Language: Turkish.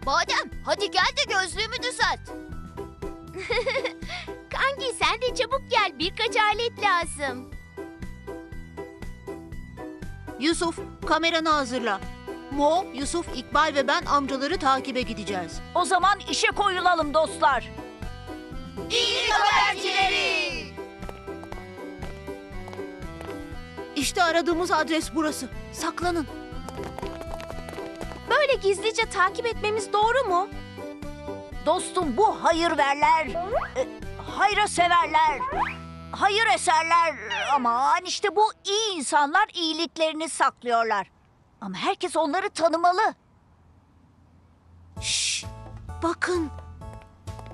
Badem, hadi gel de gözlüğümü düzelt. Kanki sen de çabuk gel. Birkaç alet lazım. Yusuf, kameranı hazırla. Mo, Yusuf, İkbal ve ben amcaları takibe gideceğiz. O zaman işe koyulalım dostlar. İyilik habercileri. İşte aradığımız adres burası. Saklanın. Böyle gizlice takip etmemiz doğru mu? Dostum bu hayırverler, hayra severler, hayır eserler. Aman işte bu iyi insanlar iyiliklerini saklıyorlar. Ama herkes onları tanımalı. Şşş, bakın.